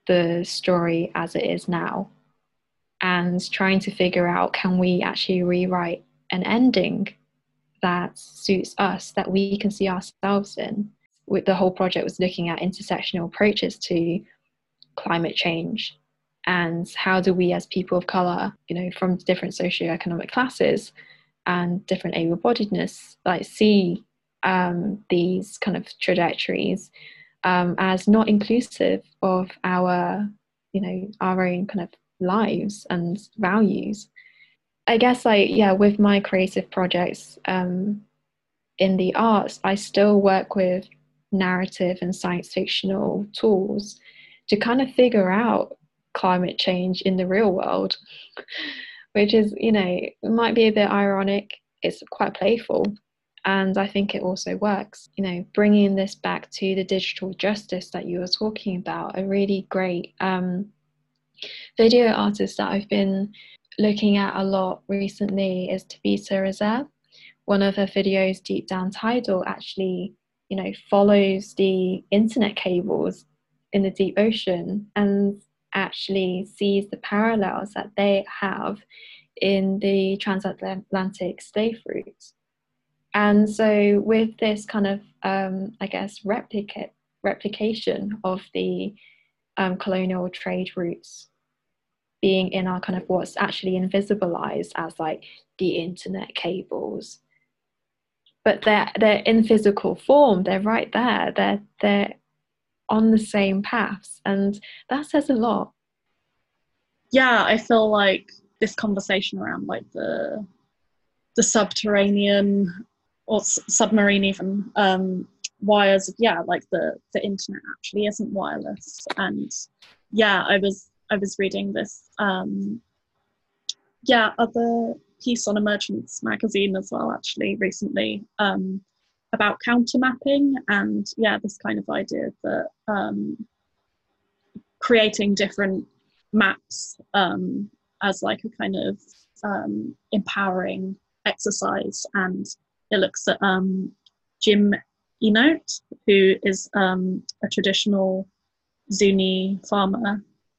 the story as it is now, and trying to figure out, can we actually rewrite an ending that suits us, that we can see ourselves in. With the whole project was looking at intersectional approaches to climate change, and how do we as people of color, from different socioeconomic classes and different able-bodiedness, like see these kind of trajectories as not inclusive of our own kind of lives and values. I guess, with my creative projects in the arts, I still work with narrative and science fictional tools to kind of figure out climate change in the real world, which is, it might be a bit ironic. It's quite playful. And I think it also works, bringing this back to the digital justice that you were talking about. A really great video artist that I've been looking at a lot recently is Tabitha Razaie. One of her videos, Deep Down Tidal, actually, follows the internet cables in the deep ocean and actually sees the parallels that they have in the transatlantic slave routes. And so with this kind of, replication of the colonial trade routes being in our kind of what's actually invisibilized as like the internet cables, but they're in physical form, they're right there, they're on the same paths, and that says a lot. Yeah, I feel like this conversation around like the subterranean or submarine even wires, like the internet actually isn't wireless. And I was reading this other piece on Emergence magazine as well, actually, recently, about counter mapping, and this kind of idea that creating different maps as like a kind of empowering exercise. And it looks at Jim Enote, who is a traditional Zuni farmer.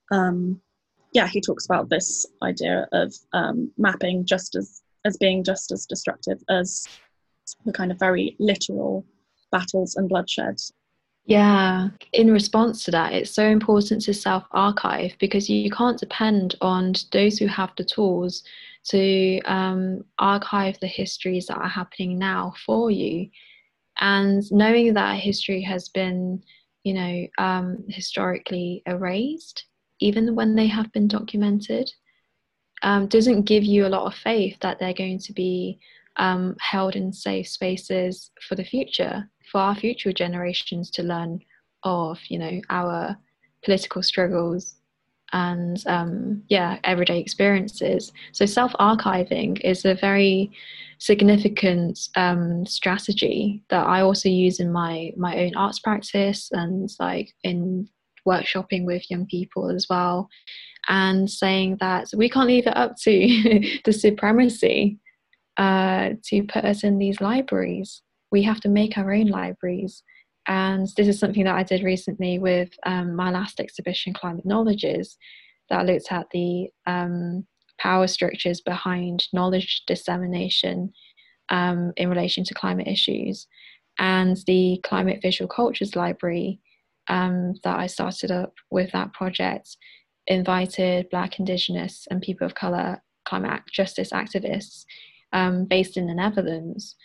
He talks about this idea of mapping just as being just as destructive as the kind of very literal battles and bloodshed. Yeah, in response to that, it's so important to self-archive, because you can't depend on those who have the tools to archive the histories that are happening now for you. And knowing that history has been, historically erased, even when they have been documented, doesn't give you a lot of faith that they're going to be held in safe spaces for the future, for our future generations to learn of, our political struggles and everyday experiences. So self-archiving is a very significant strategy that I also use in my own arts practice, and like in workshopping with young people as well, and saying that we can't leave it up to the supremacy to put us in these libraries. We have to make our own libraries. And this is something that I did recently with my last exhibition, Climate Knowledges, that looked at the power structures behind knowledge dissemination in relation to climate issues. And the Climate Visual Cultures Library that I started up with that project invited Black, Indigenous and people of colour climate justice activists based in the Netherlands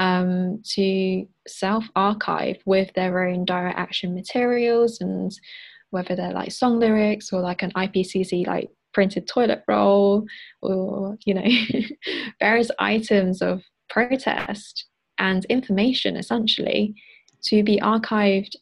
to self-archive with their own direct action materials, and whether they're like song lyrics or like an IPCC like printed toilet roll, or various items of protest and information, essentially, to be archived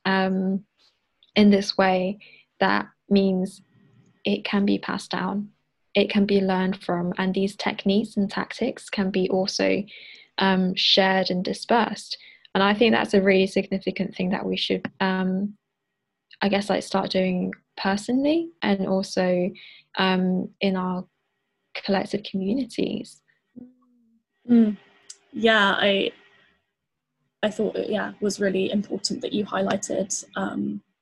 in this way that means it can be passed down, it can be learned from, and these techniques and tactics can be also shared and dispersed. And I think that's a really significant thing that we should start doing personally, and also in our collective communities. I thought it was really important that you highlighted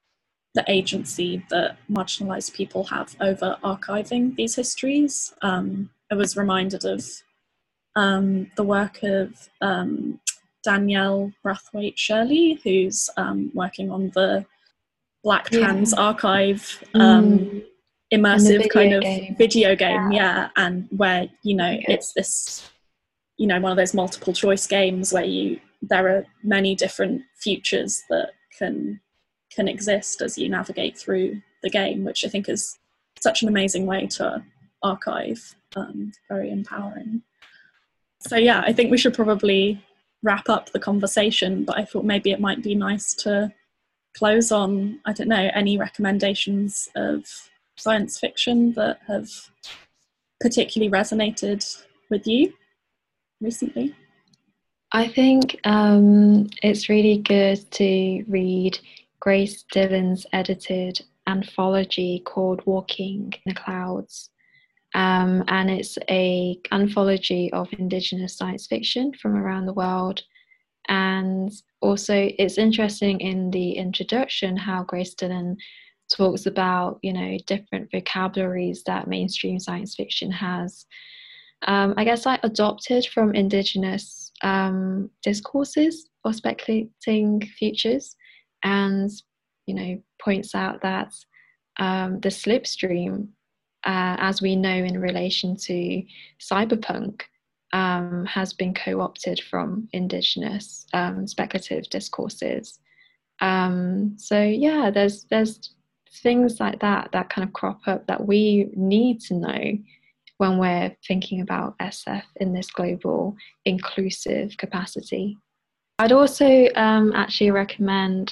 agency that marginalized people have over archiving these histories. I was reminded of the work of Danielle Brathwaite Shirley, who's working on the Black Trans Archive immersive kind of video game, and where, you know, it's this, you know, one of those multiple choice games where there are many different futures that can exist as you navigate through the game, which I think is such an amazing way to archive. Very empowering. So yeah, I think we should probably wrap up the conversation, but I thought maybe it might be nice to close on, I don't know, any recommendations of science fiction that have particularly resonated with you recently. I think it's really good to read Grace Dillon's edited anthology called Walking in the Clouds. And it's an anthology of Indigenous science fiction from around the world. And also it's interesting in the introduction how Grace Dillon talks about, you know, different vocabularies that mainstream science fiction has. I guess I adopted from Indigenous discourses or speculating futures, and, you know, points out that the slipstream, as we know in relation to cyberpunk, has been co-opted from Indigenous speculative discourses. So yeah, there's things like that kind of crop up that we need to know when we're thinking about SF in this global inclusive capacity. I'd also actually recommend,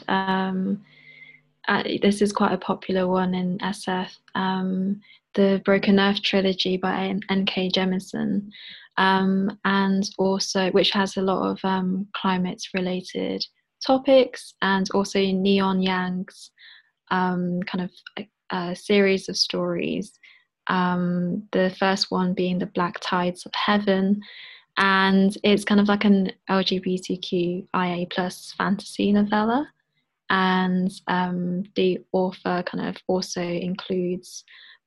this is quite a popular one in SF, the Broken Earth trilogy by N.K. Jemisin, and also, which has a lot of climate-related topics, and also Neon Yang's kind of a series of stories. The first one being The Black Tides of Heaven, and it's kind of like an LGBTQIA plus fantasy novella, and the author kind of also includes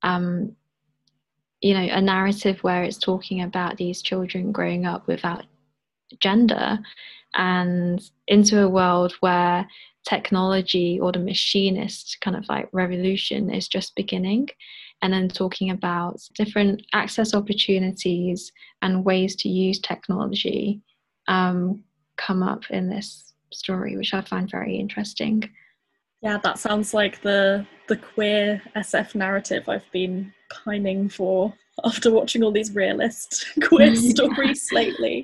you know, a narrative where it's talking about these children growing up without gender and into a world where technology or the machinist kind of like revolution is just beginning, and then talking about different access opportunities and ways to use technology come up in this story, which I find very interesting. Yeah, that sounds like the queer SF narrative I've been pining for after watching all these realist queer stories lately.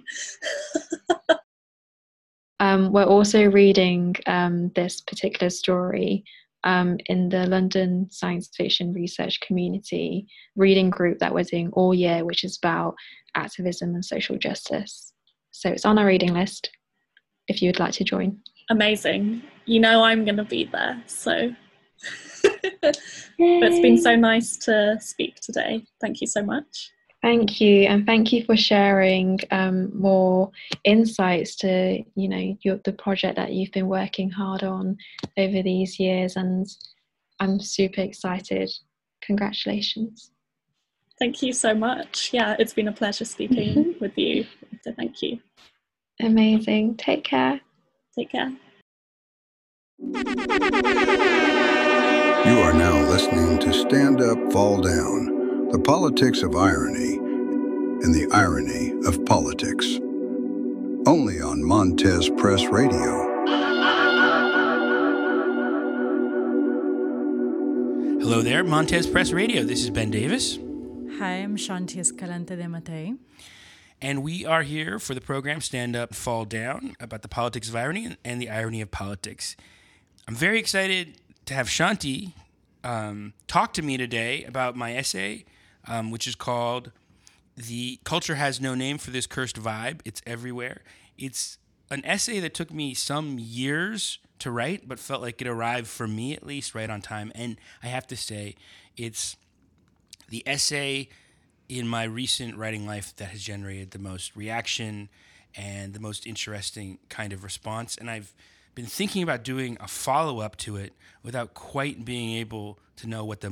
We're also reading this particular story in the London Science Fiction Research Community reading group that we're doing all year, which is about activism and social justice. So it's on our reading list if you would like to join. Amazing. You know I'm going to be there, so it's been so nice to speak today. Thank you so much. Thank you, and thank you for sharing more insights to, you know, the project that you've been working hard on over these years, and I'm super excited. Congratulations. Thank you so much. Yeah, it's been a pleasure speaking with you, so thank you. Amazing. Take care. Take care. You are now listening to Stand Up, Fall Down, the politics of irony and the irony of politics. Only on Montez Press Radio. Hello there, Montez Press Radio. This is Ben Davis. Hi, I'm Shanti Escalante de Matei. And we are here for the program Stand Up, Fall Down, about the politics of irony and the irony of politics. I'm very excited to have Shanti talk to me today about my essay, which is called The Culture Has No Name for This Cursed Vibe. It's everywhere. It's an essay that took me some years to write, but felt like it arrived, for me at least, right on time. And I have to say, it's the essay in my recent writing life that has generated the most reaction and the most interesting kind of response. And I've been thinking about doing a follow-up to it without quite being able to know what the